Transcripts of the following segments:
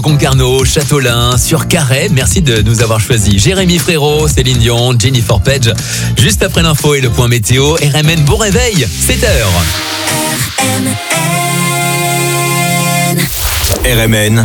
Concarneau, Châteaulin, sur Carhaix, merci de nous avoir choisis. Jérémy Frérot, Céline Dion, Jennifer Page. Juste après l'info et le point météo, RMN, bon réveil, 7h. RMN,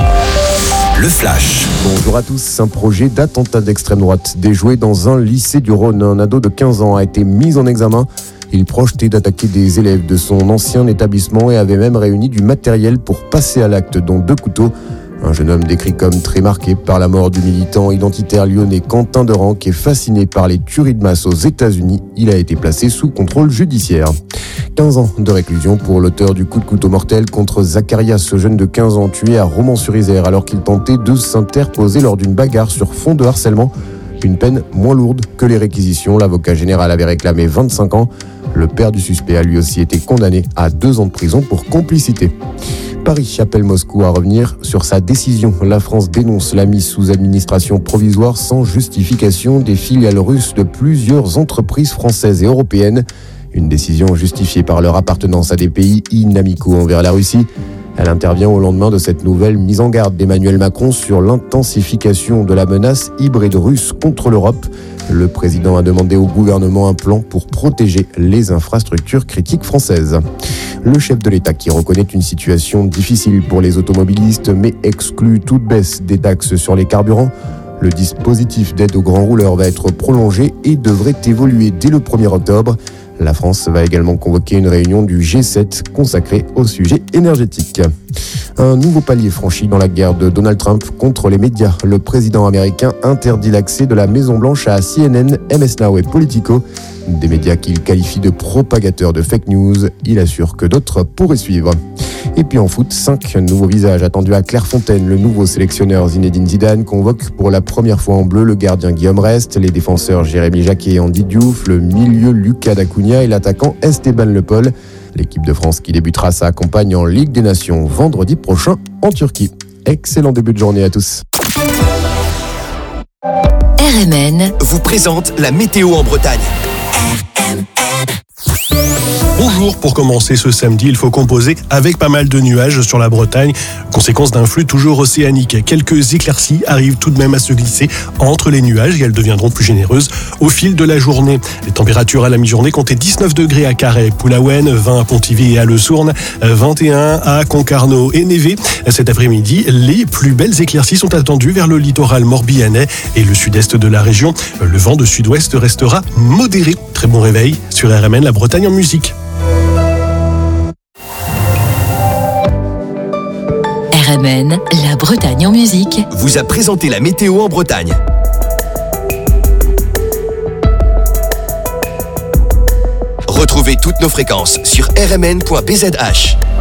le flash. Bonjour à tous. Un projet d'attentat d'extrême droite déjoué dans un lycée du Rhône. Un ado de 15 ans a été mis en examen. Il projetait d'attaquer des élèves de son ancien établissement et avait même réuni du matériel pour passer à l'acte, dont 2 couteaux. Un jeune homme décrit comme très marqué par la mort du militant identitaire lyonnais Quentin Derenc et fasciné par les tueries de masse aux États-Unis. Il a été placé sous contrôle judiciaire. 15 ans de réclusion pour l'auteur du coup de couteau mortel contre Zacharias, ce jeune de 15 ans tué à Romans-sur-Isère alors qu'il tentait de s'interposer lors d'une bagarre sur fond de harcèlement. Une peine moins lourde que les réquisitions. L'avocat général avait réclamé 25 ans. Le père du suspect a lui aussi été condamné à 2 ans de prison pour complicité. Paris appelle Moscou à revenir sur sa décision. La France dénonce la mise sous administration provisoire sans justification des filiales russes de plusieurs entreprises françaises et européennes. Une décision justifiée par leur appartenance à des pays inamicaux envers la Russie. Elle intervient au lendemain de cette nouvelle mise en garde d'Emmanuel Macron sur l'intensification de la menace hybride russe contre l'Europe. Le président a demandé au gouvernement un plan pour protéger les infrastructures critiques françaises. Le chef de l'État qui reconnaît une situation difficile pour les automobilistes mais exclut toute baisse des taxes sur les carburants. Le dispositif d'aide aux grands rouleurs va être prolongé et devrait évoluer dès le 1er octobre. La France va également convoquer une réunion du G7 consacrée au sujet énergétique. Un nouveau palier franchi dans la guerre de Donald Trump contre les médias. Le président américain interdit l'accès de la Maison-Blanche à CNN, MS Now et Politico. Des médias qu'il qualifie de propagateurs de fake news. Il assure que d'autres pourraient suivre. Et puis en foot, 5 nouveaux visages attendus à Clairefontaine. Le nouveau sélectionneur Zinedine Zidane convoque pour la première fois en bleu le gardien Guillaume Rest, les défenseurs Jérémy Jacquet et Andy Diouf, le milieu Lucas Dacunia et l'attaquant Esteban Le Paul. L'équipe de France qui débutera sa campagne en Ligue des Nations vendredi prochain en Turquie. Excellent début de journée à tous. RMN vous présente la météo en Bretagne. Bonjour, pour commencer ce samedi, il faut composer avec pas mal de nuages sur la Bretagne, conséquence d'un flux toujours océanique. Quelques éclaircies arrivent tout de même à se glisser entre les nuages et elles deviendront plus généreuses au fil de la journée. Les températures à la mi-journée comptaient 19 degrés à Carhaix, Poulaouen, 20 à Pontivy et à Le Sourne, 21 à Concarneau et Névé. Cet après-midi, les plus belles éclaircies sont attendues vers le littoral morbihanais et le sud-est de la région. Le vent de sud-ouest restera modéré. Très bon réveil sur RMN, la Bretagne en musique. RMN, la Bretagne en musique, vous a présenté la météo en Bretagne. Retrouvez toutes nos fréquences sur rmn.bzh.